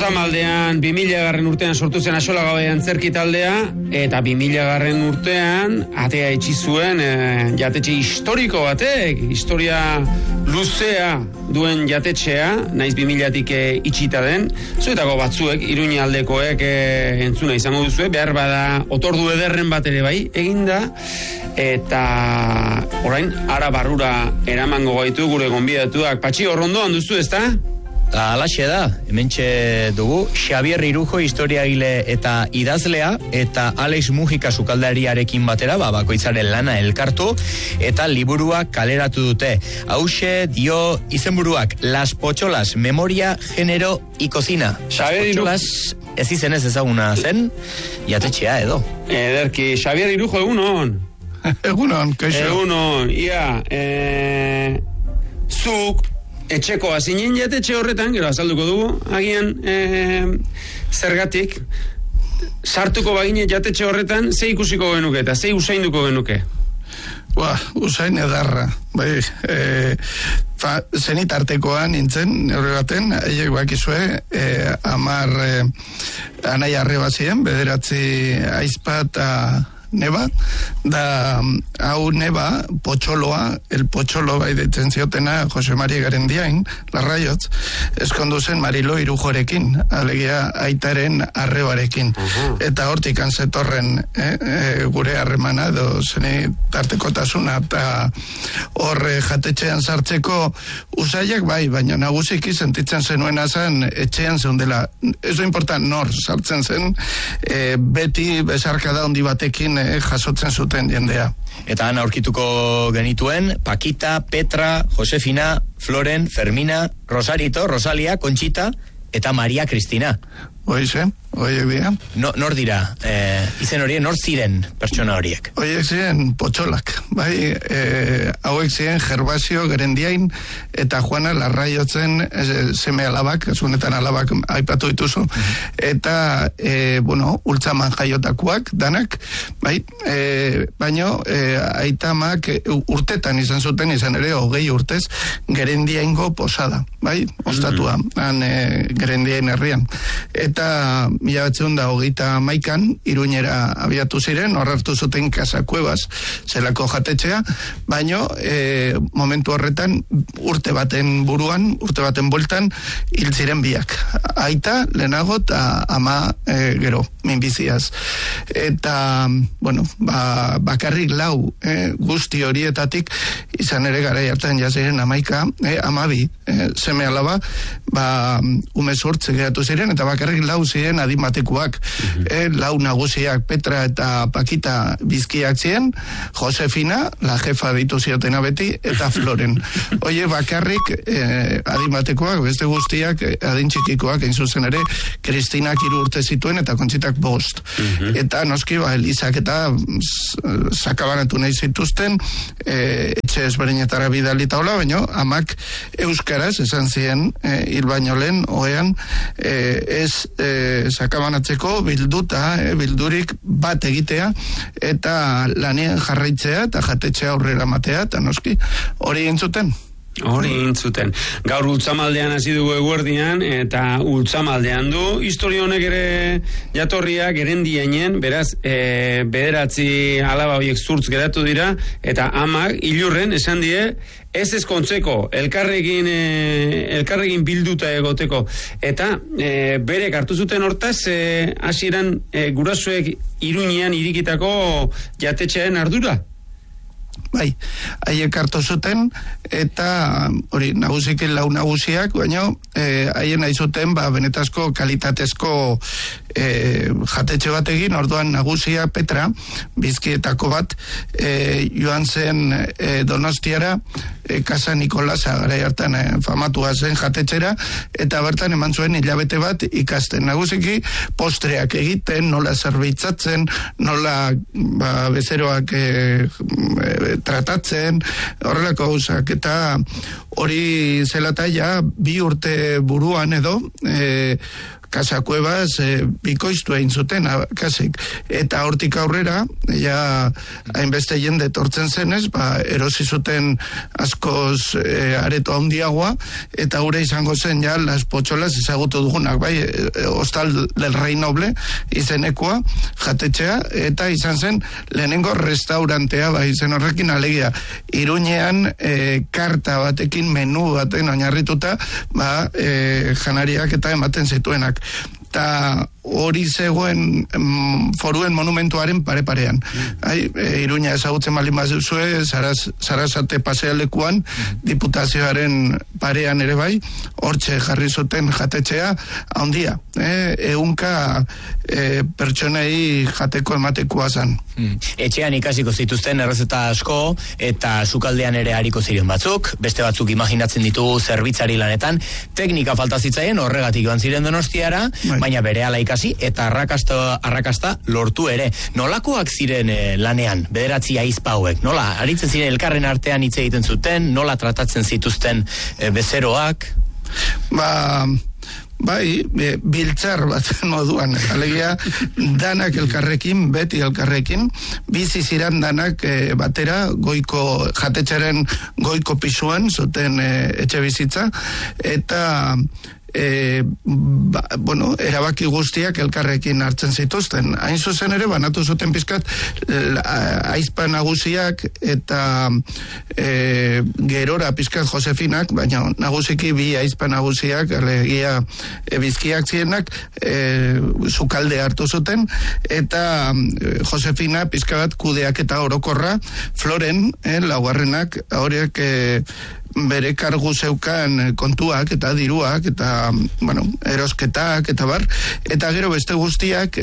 Ultzamaldean 2000 urtean sortu zen Axolagabe antzerki taldea, eta 2000 urtean atea itxi zuen jatetxe historiko batek, historia luzea duen jatetxea, naiz 2000-tik itxita den. Zuetako batzuek, Iruñaldekoek entzuna izango duzue, behar bada otordu ederren bat ere bai eginda, eta orain ara barrura eramango gaitu gure gonbidatuak. Patxi, horrondoan duzu, ezta? Alaxe da, hementxe dugu Xabier Irujo historiagile eta idazlea, eta Alex Mujika sukaldariarekin batera bakoitzaren lana elkartu eta liburua kaleratu dute. Hauxe dio izenburuak, Las Pocholas, memoria, género y cocina. Xabier Irujo ez izenez ezaguna zen, jatetxea edo. Ederki, Xabier Irujo, egunon. Egunon, kaixo. Egunon, ia, zuk etxeko azinen jatetxe horretan, gero azalduko dugu, agian zergatik, sartuko bagine jatetxe horretan, ze ikusiko genuke eta ze usainduko genuke? Usain edarra, bai, zenitartekoan nintzen, horre baten, haiek bakizue, 10 anai arreba ziren, 9 aizpa eta neba, da hau neba, potxoloa, el potxolo bai deitzen ziotena Jose Mari Garendiain, Larraiotz, eskondu zen Marilo Irujorekin, alegia aitaren arrebarekin. Eta hortik anzetorren gure harremana, edo zeni tartekotasuna, eta horre jatetxean sartzeko usaiak bai, baina nagusiki sentitzen zenuena zen etxean zeundela. Ez da important nor sartzen zen, beti besarkada handi batekin jasotzen zuten jendea. Eta han aurkituko genituen Paquita, Petra, Josefina, Floren, Fermina, Rosarito, Rosalia, Conchita eta Maria Cristina. Oize, oiek dira. Nor dira, izen horien, nor ziren pertsona horiek? Oiek ziren potxolak, bai, hauek ziren Gervasio Gerendiain eta Juana Larraiotzen seme alabak, esunetan alabak aipatu dituzu, eta, ultzaman jaiotakoak, danak, bai, baino, aitamak urtetan izan zuten, izan ere, 20 urtez, Gerendiaingo posada, bai, ostatua, Gerendiain herrian. Eta 1921 Iruñera abiatu ziren, horrartu zuten Casa Cuevas zelako jatetxea, baino momentu horretan urte baten buruan, urte baten bueltan hil ziren biak. Aita, lehenago eta ama gero, minbiziaz. Eta, bakarrik 4 guzti horietatik izan ere garai hartan jaziren 12 seme alaba, umezurtze geratu ziren, eta bakarrik 4 ziren adimatekoak, 4 nagusiak, Petra eta Paquita bizkiak ziren, Josefina, la jefa ditu ziotena beti, eta Floren. Oie, bakarrik adimatekoak, beste guztiak adintxikikoak, hain zuzen ere, Kristinak 3 urte zituen, eta Kontxitak 5. Eta noski, Elizak eta sakabanatu nahi zituzten, etxe ezberdinetara bidalita hola, baino, amak euskaraz esan ziren, hil baino lehen, oean, ez sakabanatzeko bildurik bat egitea, eta lanien jarraitzea, eta jatetxea aurrera matea, eta noski, hori entzuten. Hori intzuten. Gaur Ultzamaldean hasi dugu eguerdian, eta Ultzamaldean du historia honek ere jatorria Gerendiainen, beraz, 9 alaba horiek zurtz geratu dira, eta amak ilurren esan die, ez ezkontzeko, elkarrekin bilduta egoteko. Eta berek hartu zuten hortaz, hasieran gurasoek Iruñean irikitako jatetxearen ardura. Bai, haiek hartu zuten, eta hori nagusik 4 nagusiak, baina haien nahi zuten benetazko kalitatezko jatetxe bat egin, orduan nagusia Petra, bizkietako bat, joan zen Donostiara, Casa Nicolasa garai hartan famatua zen jatetxera, eta bertan eman zuen hilabete bat ikasten. Nagusiki postreak egiten, nola zerbitzatzen, nola bezeroak tratatzen, horrelako gauzak, eta hori zelata ja 2 urte buruan edo Casa Cuevas bikoiztu egin zuten kasik, eta hortik aurrera ja hainbeste jende etortzen zenez, erosi zuten askoz areto handiagoa, eta gure izango zen ja Las Potxolas ezagutu dugunak, bai, Hostal del Rey Noble izenekoa jatetxea, eta izan zen lehenengo restaurantea, bai, izen horrekin alegia Iruñean karta batekin, menu baten oinarrituta, janariak eta ematen zituenak. Eta hori zegoen Foruen monumentuaren pare-parean. Iruña ezagutzen baldin bazue, Sarasate pasealekuan, diputazioaren parean ere bai, hortxe jarri zuten jatetxea handia. Ehunka pertsonei jateko ematekoa zan. Etxean ikasiko zituzten errezeta asko, eta sukaldean ere hariko ziren batzuk, beste batzuk imaginatzen ditugu zerbitzari lanetan, teknika falta zitzaien, horregatik joan ziren Donostiara, baina berehala ikasi eta arrakasta lortu ere. Nolakoak ziren lanean, bederatzi ahizpa hauek? Nola, aritzen ziren elkarren artean hitz egiten zuten, nola tratatzen zituzten bezeroak? Bai, biltzar bat moduan, alegia danak elkarrekin, beti elkarrekin, bizi ziran danak batera, goiko jatetxaren goiko pisuan, zuten etxe bizitza, eta erabaki guztiak elkarrekin hartzen zituzten. Hain zuzen ere, banatu zuten pizkat aizpa nagusiak eta gerora pizkat Josefinak, baina nagusiki bi aizpa nagusiak, alegia bizkiak zienak, sukalde hartu zuten, eta Josefina pizkat kudeak eta orokorra, Floren, laugarrenak, horiek bere kargu zeukan kontuak eta diruak eta, erosketak eta bar, eta gero beste guztiak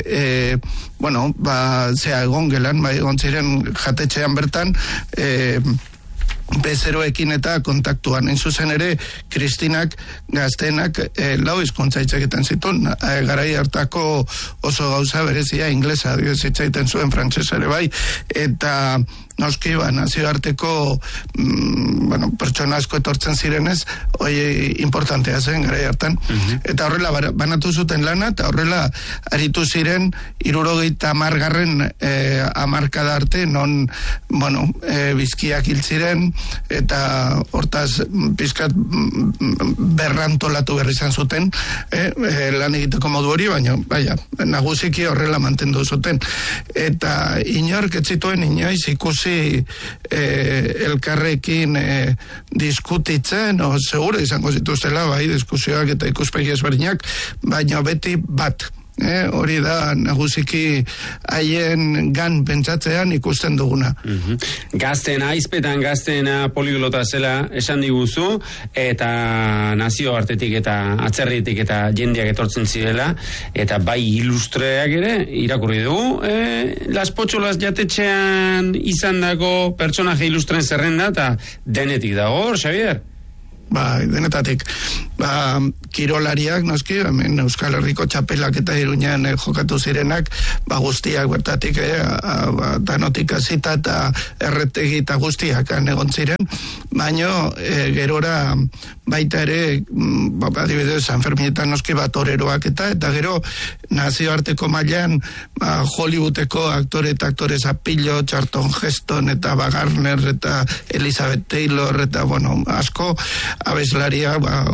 zea egon gelan, egon ziren jatetxean bertan bezeroekin eta kontaktuan. Hain zuzen ere, Kristinak gaztenak lau hizkuntza hitzetan zituen, garai hartako oso gauza berezia inglesa, hitzaiten zuen frantsesa ere bai, eta noski, nazioarteko pertsona asko etortzen zirenez, importantea zen garai hartan. Eta horrela banatu zuten lana, eta horrela aritu ziren 70 hamarkada arte, non bizkiak hil ziren, eta hortaz pizkat berrantolatu berri izan zuten lan egiteko modu hori, baina nagusiki horrela mantendu zuten. Eta inork ez zituen inoiz ikusi elkarrekin diskutitzen, segura izango zituztela, bai, diskusioak eta ikuspegi ezberdinak, baina beti bat. Hori da nagusiki haien gan pentsatzean ikusten duguna. Gazten aizpetan, gaztena poliglota zela esan diguzu, eta nazioartetik eta atzerritik eta jendeak etortzen zirela, eta bai ilustreak ere irakurri dugu. Las Potxolas jatetxean izandako pertsonaje ilustren zerrenda, eta denetik dago, Xavier? Denetatik. Kirolariak, noski, hemen Euskal Herriko txapelak eta Iruñean jokatu zirenak, guztiak bertatik, danotik azita eta erretegi eta guztiak egon ziren, baino gerora baita ere, adibidez, San Ferminetan noski toreroak eta gero nazioarteko mailan Hollywoodeko aktore eta aktoreza Pillo, Charlton Heston eta Garner eta Elizabeth Taylor eta asko abeslaria,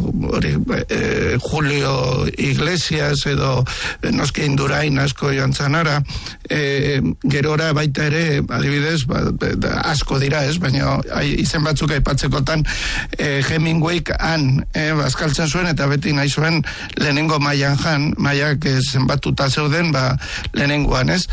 Julio Iglesias edo noski Indurain asko joan zanara, gerora baita ere, adibidez, asko dira ez, baina izen batzuk aipatzekotan Hemingwayk bazkaltzen zuen eta beti nahi zuen lehenengo mailan jan, mailak zenbatuta zeuden, lehenengoan ez,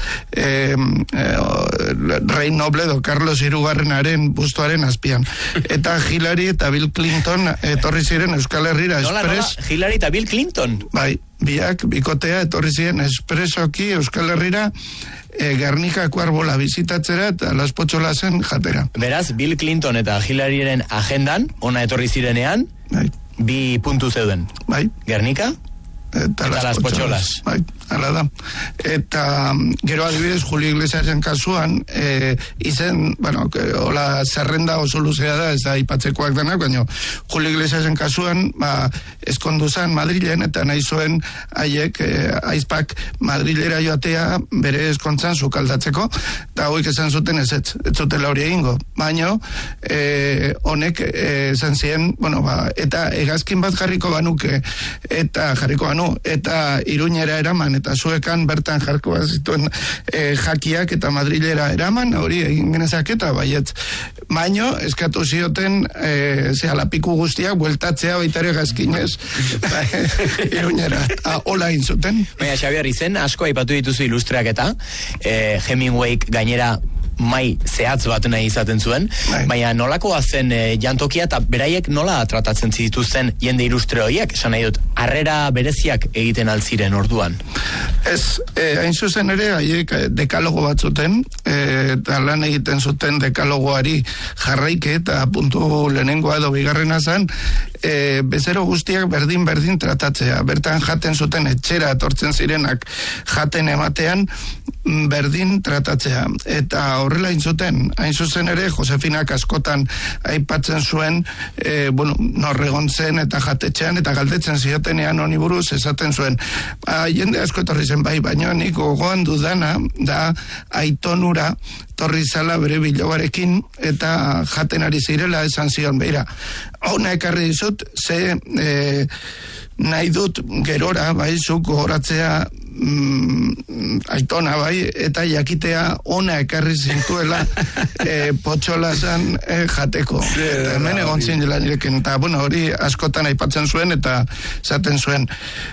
Rey Noble edo Carlos Hirugarrenaren bustoaren azpian. Eta Hillary eta Bill Clinton etorri ziren Euskal Herrira Express. Nola, Hillary eta Bill Clinton? Bai, bikotea etorri ziren espresoki Euskal Herrira Gernikako arbola bizitatzera eta Las Potxolasen jatera. Beraz, Bill Clinton eta Hillaryren agendan, ona etorri zirenean, bi puntu zeuden. Bai. Gernika? Eta las potxolas. Bai, hala da. Eta gero adibidez Julio Iglesiasen kasuan izen, bueno, hola zerrenda oso luzea da, ez da aipatzekoak denak, baina Julio Iglesiasen kasuan eskondu zen Madrilen, eta nahi zuen haiek aizpak Madrilera joatea bere eskontzan sukaldatzeko, eta hoik esan zuten ez zutela hori egingo. Baina honek esan ziren, bueno, eta hegazkin bat jarriko banuke, eta Iruñera eraman, eta zuekan bertan jarko bazituen jakiak eta Madrilera eraman, hori egin genezak eta baiet. Baino, eskatu zioten lapiku guztiak bueltatzea baitare gazkinez Iruñera. Hola inzuten. Baina, Xabier, izen asko aipatu dituzu ilustreak eta Hemingwayk gainera mai zehatz bat nahi izaten zuen, baina nolakoa zen jantokia eta beraiek nola tratatzen zituzten jende ilustre horiek, esan nahi dut, harrera bereziak egiten altziren orduan? Ez, hain zuzen ere, haiek dekalogo bat zuten, eta lan egiten zuten dekalogoari jarraike, eta puntu lehenengoa edo bigarrena zen, bezero guztiak berdin tratatzea, bertan jaten zuten etxera etortzen zirenak jaten ematean, berdin tratatzea, eta horrela hain zuzen ere, Josefinak askotan aipatzen zuen, norregon zen eta jatetxean, eta galdetzen ziotenean honi buruz esaten zuen. Jende asko etorri zen baina nik gogoan dudana, da aitonura torri zala bere bilobarekin, eta jaten ari zirela esan zion, beira, hona ekarri dizut, ze nahi dut gerora, zuk gogoratzea aitona eta jakitea ona ekarri zintuela potxolazan jateko. Eta hemen egon zin dela nirekin, eta hori askotan aipatzen zuen, eta zaten zuen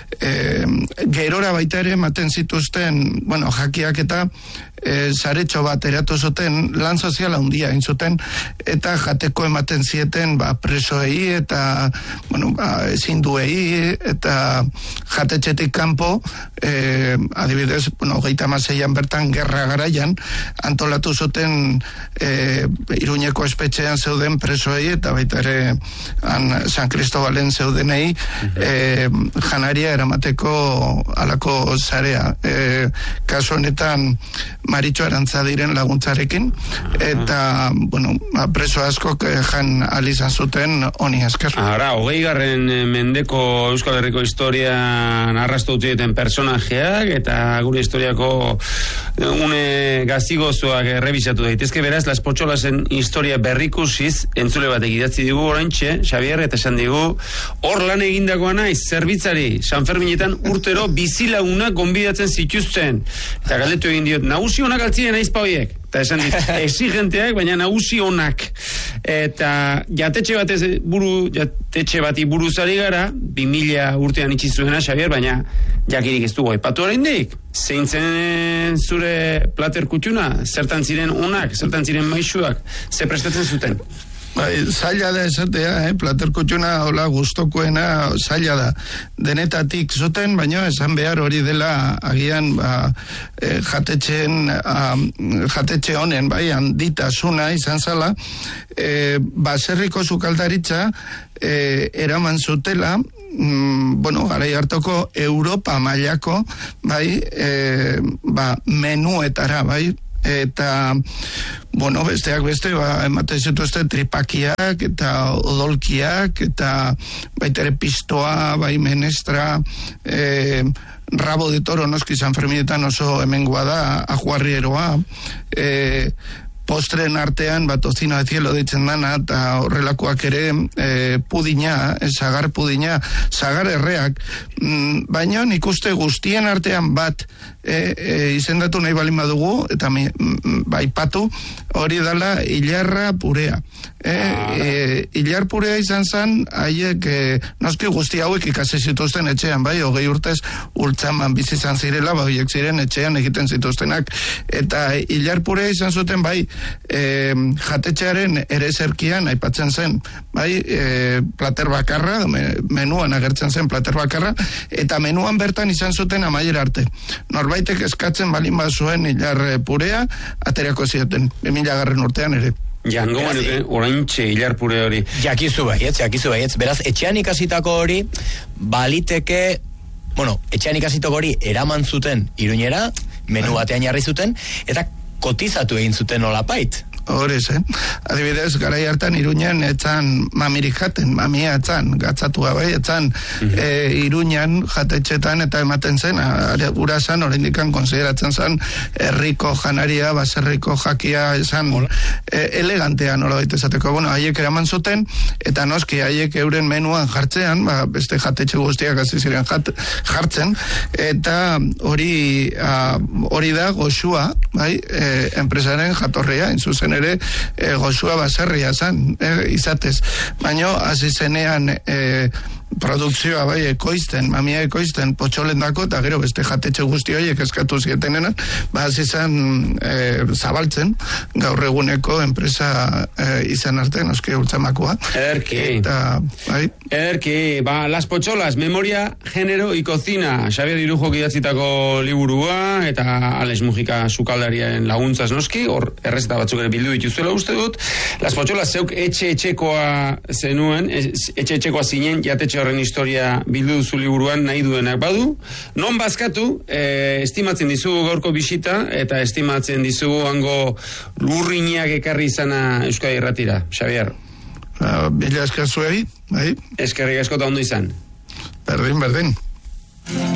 gerora baita ere maten zituzten, jakiak eta saretxo bat eratu zuten lan soziala handia inzuten, eta jateko ematen zieten presoei eta ezin duei, eta jatetxetik kanpo adibidez, 36an bertan gerra garaian antolatu zuten Iruñeko espetxean zeuden presoei, eta baita ere San Cristobalen zeudenei janaria eramateko alako zarea. Kasu honetan Maritxo Arantza diren laguntzarekin, eta preso askok jan alizan zuten honi esker. 20. mendeko Euskal Herriko historian arrastu utzieten personajeak, eta gure historiako une gazigozoak errebisatu daitezke, beraz, Las Potxolasen historia berrikusiz entzule batek idatzi digu oraintxe, Xabier, eta esan digu, hor lan egindakoa naiz, zerbitzari, San Ferminetan urtero bizilagunak gonbidatzen zituzten, eta galdetu egin diot, nagusi honak altzien aizpa horiek, eta esan dit, exigenteak, baina nagusi honak, eta jatetxe bati buruzari gara, 2000 urtean itxi zuena, Xabier, baina jakirik ez dugu aipatu oraindik. Zein zen zure plater kutxuna, zertan ziren onak, zertan ziren maixuak, ze prestatzen zuten? Zaila da esatea, plater kutxuna hola gustokoena zaila da. Denetatik zuten, baina esan behar hori dela agian jatetxe honen, handitasuna izan zala, baserriko sukaldaritza eraman zutela, garai hartoko Europa mailako, menuetara, eta besteak beste ematen zituzten tripakiak eta odolkiak eta baita ere pistoa, menestra, rabo de toro, noski San Ferminetan oso hemengoa da, ajuarrieroa, postren artean, tocino de cielo deitzen dana, eta horrelakoak ere pudina, sagar pudina, sagar erreak, baina nik uste guztien artean bat izendatu nahi balin badugu, eta baipatu, hori dala hilarra purea. Hilar purea izan zen, haiek noski guzti hauek ikasi zituzten etxean, 20 urtez ultzaman bizi izan zirela, horiek ziren etxean egiten zituztenak, eta hilar purea izan zuten, jatetxearen ere zerkian aipatzen zen, plater bakarra, menuan agertzen zen plater bakarra, eta menuan bertan izan zuten amaiera arte. Norbaitek eskatzen balin bazuen hilar purea, aterako zioten, 2000 urtean ere. Jango manuke, oraintxe hilar pure hori. Jakizu baietz. Beraz, etxean ikasitako hori, baliteke Bueno, etxean ikasitok hori eraman zuten Iruñera, menu batean jarri zuten, eta kotizatu egin zuten olapait. Hori zen. Adibidez, garai hartan Iruñan etzan mamirik jaten, mamia etzan, gatzatu gabe, etzan Iruñan jatetxetan eta ematen zen, ura zan, oraindikan konsideratzen zen, herriko janaria, baserriko jakia, esan elegantea nola daitezateko. Bueno, haiek eraman zuten, eta noski haiek euren menuan jartzean, beste jatetxe guztiak hasi ziren jartzen, eta hori da goxua, bai, enpresaren jatorria, zuzen ere goxua baserria zan, izatez. Baina, hasi zenean produkzioa bai ekoizten, mamia ekoizten potxolendako, eta gero beste jatetxe guzti horiek eskatu zietenenan, hasi zen zabaltzen, gaur eguneko enpresa izan arte, noski ultzamakoa. Ederki. Eta, bai. Ederki, Las Pocholas, Memoria, Género y Cocina, Xabier Irujok idatzitako liburua, eta Alex Mujika sukaldarien laguntzaz noski, hor errezeta batzuk ere bildu dituzuela uste dut. Las Pocholas zeuk etxe-etxekoa zenuen, etxe-etxekoa zinen, jatetxe horren historia bildu duzu liburuan nahi duenak badu. Non bazkatu, estimatzen dizugu gaurko bisita, eta estimatzen dizugu hango lurriñak ekarri izana Euskadi Irratira. Xabier. Bila esker zuei, bai? Eskerrik asko eta ondo izan. Berdin.